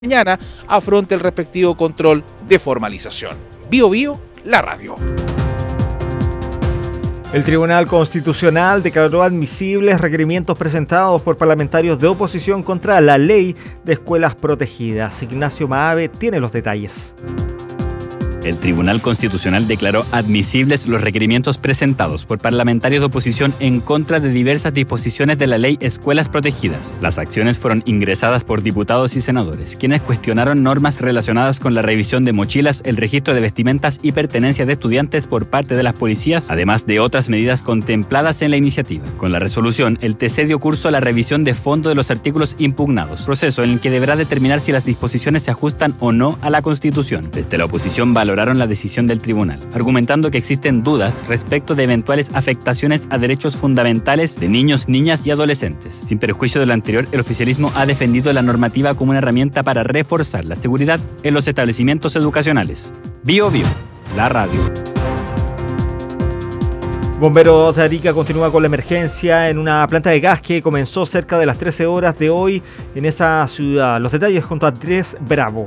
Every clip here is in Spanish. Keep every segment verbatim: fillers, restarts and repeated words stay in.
mañana afronte el respectivo control de formalización. Bio Bio, la radio. El Tribunal Constitucional declaró admisibles requerimientos presentados por parlamentarios de oposición contra la ley de escuelas protegidas. Ignacio Maave tiene los detalles. El Tribunal Constitucional declaró admisibles los requerimientos presentados por parlamentarios de oposición en contra de diversas disposiciones de la Ley Escuelas Protegidas. Las acciones fueron ingresadas por diputados y senadores, quienes cuestionaron normas relacionadas con la revisión de mochilas, el registro de vestimentas y pertenencias de estudiantes por parte de las policías, además de otras medidas contempladas en la iniciativa. Con la resolución, el T C dio curso a la revisión de fondo de los artículos impugnados, proceso en el que deberá determinar si las disposiciones se ajustan o no a la Constitución. Desde la oposición valoraron la decisión del tribunal, argumentando que existen dudas respecto de eventuales afectaciones a derechos fundamentales de niños, niñas y adolescentes. Sin perjuicio de lo anterior, el oficialismo ha defendido la normativa como una herramienta para reforzar la seguridad en los establecimientos educacionales. Bio Bio, la radio. Bomberos de Arica continúa con la emergencia en una planta de gas que comenzó cerca de las trece horas de hoy en esa ciudad. Los detalles junto a Andrés Bravo.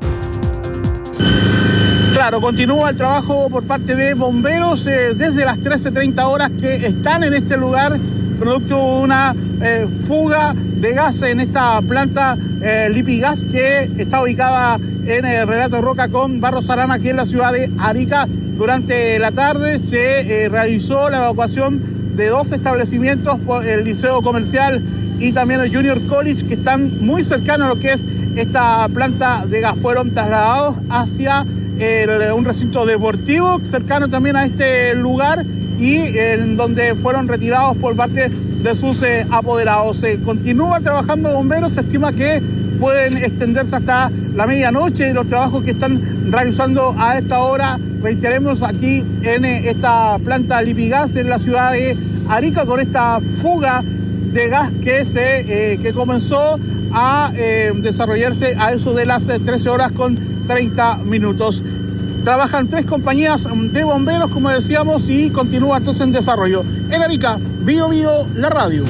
Claro, continúa el trabajo por parte de bomberos eh, desde las trece treinta horas que están en este lugar, producto de una eh, fuga de gas en esta planta eh, Lipigas que está ubicada en el Renato Roca con Barros Arana, aquí en la ciudad de Arica. Durante la tarde se eh, realizó la evacuación de dos establecimientos, el Liceo Comercial y también el Junior College, que están muy cercanos a lo que es esta planta de gas. Fueron trasladados hacia El, un recinto deportivo cercano también a este lugar y en donde fueron retirados por parte de sus eh, apoderados. Se eh, continúa trabajando bomberos, se estima que pueden extenderse hasta la medianoche y los trabajos que están realizando a esta hora, reiteremos, aquí en eh, esta planta Lipigas en la ciudad de Arica, con esta fuga de gas que, se, eh, que comenzó a eh, desarrollarse a eso de las trece horas con treinta minutos. Trabajan tres compañías de bomberos, como decíamos, y continúa entonces en desarrollo. En Arica, Bio Bio, la radio.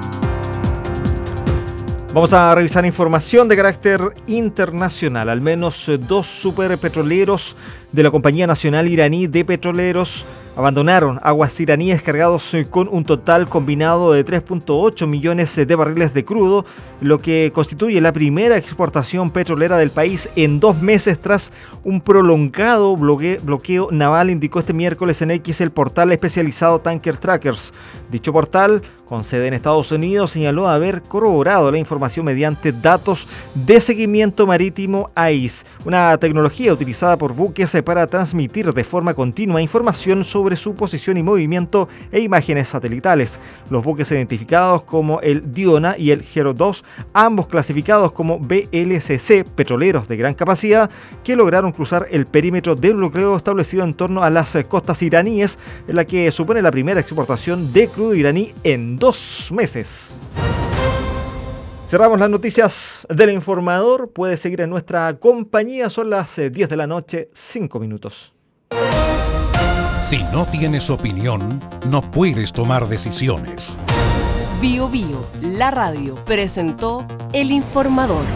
Vamos a revisar información de carácter internacional. Al menos dos superpetroleros de la Compañía Nacional Iraní de Petroleros abandonaron aguas iraníes cargados con un total combinado de tres punto ocho millones de barriles de crudo, lo que constituye la primera exportación petrolera del país en dos meses tras un prolongado bloqueo naval, indicó este miércoles en X el portal especializado Tanker Trackers. Dicho portal, con sede en Estados Unidos, señaló haber corroborado la información mediante datos de seguimiento marítimo A I S, una tecnología utilizada por buques para transmitir de forma continua información sobre su posición y movimiento e imágenes satelitales. Los buques identificados como el Diona y el Hero dos, ambos clasificados como B L C C, petroleros de gran capacidad, que lograron cruzar el perímetro del bloqueo establecido en torno a las costas iraníes, en la que supone la primera exportación de crudo iraní en dos meses. Cerramos las noticias del Informador. Puede seguir en nuestra compañía. Son las diez de la noche, cinco minutos. Si no tienes opinión, no puedes tomar decisiones. Bio Bio, la radio, presentó El Informador.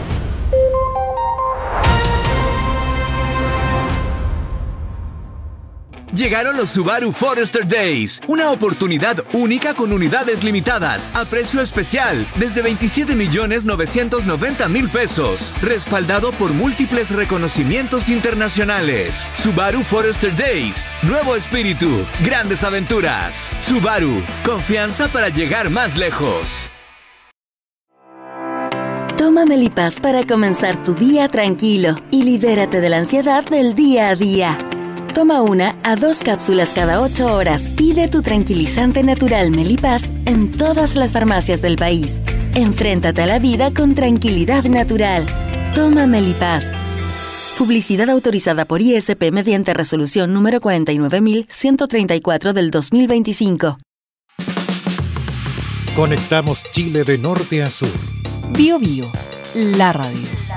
Llegaron los Subaru Forester Days, una oportunidad única con unidades limitadas, a precio especial, desde veintisiete millones novecientos noventa mil pesos, respaldado por múltiples reconocimientos internacionales. Subaru Forester Days, nuevo espíritu, grandes aventuras. Subaru, confianza para llegar más lejos. Toma Melipaz para comenzar tu día tranquilo y libérate de la ansiedad del día a día. Toma una a dos cápsulas cada ocho horas. Pide tu tranquilizante natural Melipaz en todas las farmacias del país. Enfréntate a la vida con tranquilidad natural. Toma Melipaz. Publicidad autorizada por I S P mediante resolución número cuarenta y nueve mil ciento treinta y cuatro del dos mil veinticinco. Conectamos Chile de norte a sur. Bio Bio, la radio.